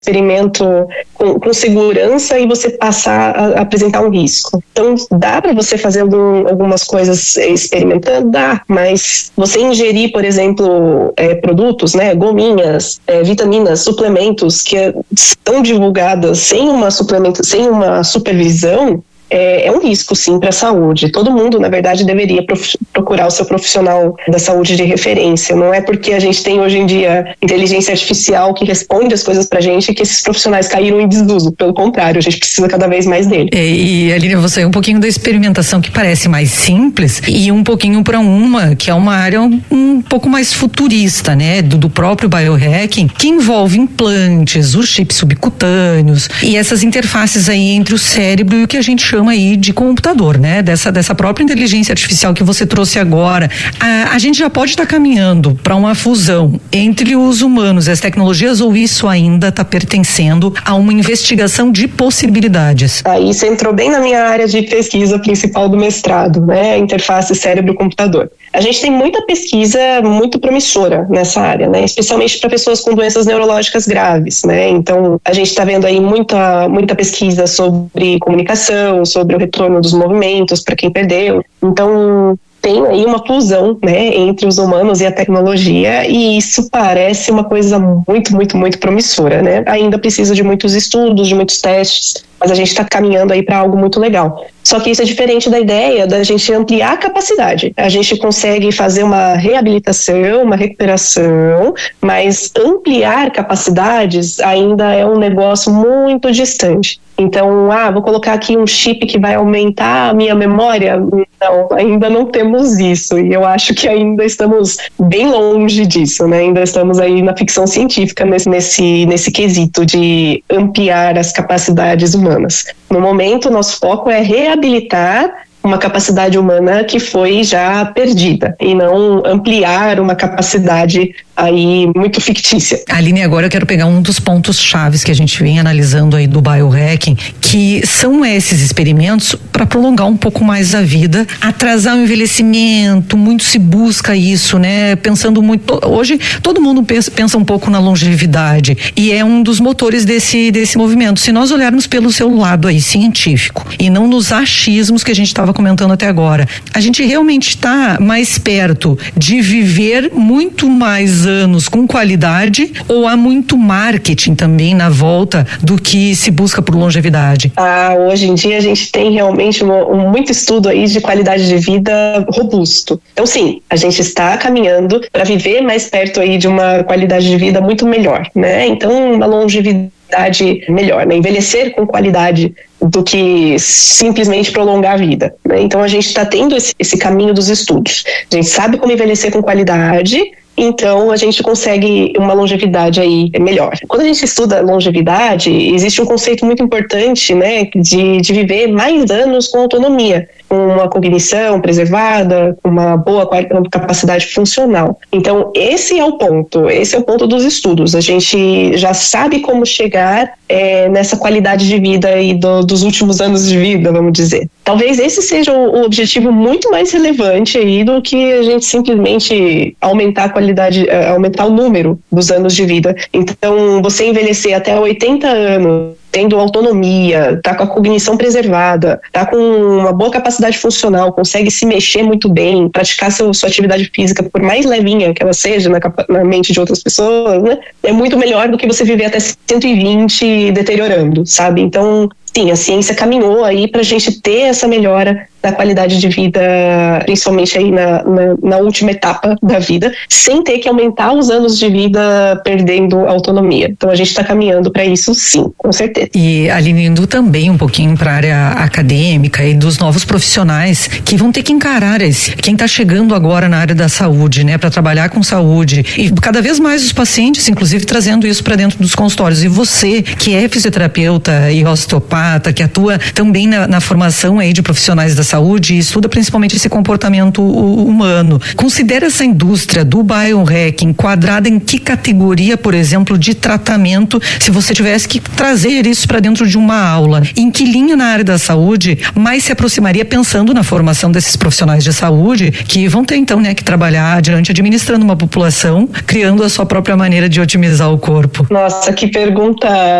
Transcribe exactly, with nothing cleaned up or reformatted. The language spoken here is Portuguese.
experimento com, com segurança e você passar a, a apresentar um risco. Então, dá para você fazer algum, algumas coisas experimentando? Dá, mas você ingerir, por exemplo, é, produtos, né, gominhas, é, vitaminas, suplementos que são divulgadas sem uma, suplemento, sem uma supervisão, É, é um risco, sim, para a saúde. Todo mundo, na verdade, deveria prof- procurar o seu profissional da saúde de referência. Não é porque a gente tem hoje em dia inteligência artificial que responde as coisas para a gente que esses profissionais caíram em desuso. Pelo contrário, a gente precisa cada vez mais dele. É, e, Aline, você é um pouquinho da experimentação que parece mais simples e um pouquinho para uma que é uma área um, um pouco mais futurista, né? Do, do próprio biohacking, que envolve implantes, os chips subcutâneos e essas interfaces aí entre o cérebro e o que a gente chama aí de computador, né? Dessa, dessa própria inteligência artificial que você trouxe agora. A, a gente já pode estar tá caminhando para uma fusão entre os humanos e as tecnologias, ou isso ainda está pertencendo a uma investigação de possibilidades? Aí você entrou bem na minha área de pesquisa principal do mestrado, né? Interface cérebro-computador. A gente tem muita pesquisa muito promissora nessa área, né? Especialmente para pessoas com doenças neurológicas graves, né? Então, a gente está vendo aí muita, muita pesquisa sobre comunicação, sobre o retorno dos movimentos para quem perdeu. Então, tem aí uma fusão, né, entre os humanos e a tecnologia, e isso parece uma coisa muito, muito, muito promissora, né? Ainda precisa de muitos estudos, de muitos testes, mas a gente está caminhando aí para algo muito legal. Só que isso é diferente da ideia da gente ampliar a capacidade. A gente consegue fazer uma reabilitação, uma recuperação, mas ampliar capacidades ainda é um negócio muito distante. Então, ah, vou colocar aqui um chip que vai aumentar a minha memória? Não, ainda não temos isso. E eu acho que ainda estamos bem longe disso, né? Ainda estamos aí na ficção científica nesse, nesse, nesse quesito de ampliar as capacidades humanas. No momento, nosso foco é reabilitar uma capacidade humana que foi já perdida e não ampliar uma capacidade aí muito fictícia. Aline, agora eu quero pegar um dos pontos chaves que a gente vem analisando aí do biohacking, que são esses experimentos para prolongar um pouco mais a vida, atrasar o envelhecimento, muito se busca isso, né? Pensando muito, hoje todo mundo pensa, pensa um pouco na longevidade e é um dos motores desse, desse movimento. Se nós olharmos pelo seu lado aí científico e não nos achismos que a gente estava comentando até agora, a gente realmente está mais perto de viver muito mais anos com qualidade, ou há muito marketing também na volta do que se busca por longevidade? Ah, hoje em dia a gente tem realmente um, um, muito estudo aí de qualidade de vida robusto. Então sim, a gente está caminhando para viver mais perto aí de uma qualidade de vida muito melhor, né? Então uma longevidade melhor, né? Envelhecer com qualidade do que simplesmente prolongar a vida, né? Então a gente está tendo esse, esse caminho dos estudos. A gente sabe como envelhecer com qualidade, então a gente consegue uma longevidade aí melhor. Quando a gente estuda longevidade, existe um conceito muito importante, né, de, de viver mais anos com autonomia, com uma cognição preservada, com uma boa capacidade funcional. Então esse é o ponto, esse é o ponto dos estudos. A gente já sabe como chegar é, nessa qualidade de vida aí do, dos últimos anos de vida, vamos dizer. Talvez esse seja o, o objetivo muito mais relevante aí do que a gente simplesmente aumentar a qualidade, aumentar o número dos anos de vida. Então, você envelhecer até oitenta anos, tendo autonomia, tá com a cognição preservada, tá com uma boa capacidade funcional, consegue se mexer muito bem, praticar seu, sua atividade física, por mais levinha que ela seja na, na mente de outras pessoas, né? É muito melhor do que você viver até cento e vinte deteriorando, sabe? Então, sim, a ciência caminhou aí pra gente ter essa melhora da qualidade de vida, principalmente aí na, na, na última etapa da vida, sem ter que aumentar os anos de vida perdendo autonomia. Então a gente está caminhando para isso, sim, com certeza. E Aline, indo também um pouquinho para a área acadêmica e dos novos profissionais que vão ter que encarar esse, quem está chegando agora na área da saúde, né, para trabalhar com saúde, e cada vez mais os pacientes, inclusive trazendo isso para dentro dos consultórios. E você, que é fisioterapeuta e osteopata, que atua também na, na formação aí de profissionais da saúde e estuda principalmente esse comportamento humano. Considera essa indústria do biohacking enquadrada em que categoria, por exemplo, de tratamento, se você tivesse que trazer isso para dentro de uma aula? Em que linha na área da saúde mais se aproximaria, pensando na formação desses profissionais de saúde que vão ter então, né, que trabalhar adiante administrando uma população, criando a sua própria maneira de otimizar o corpo? Nossa, que pergunta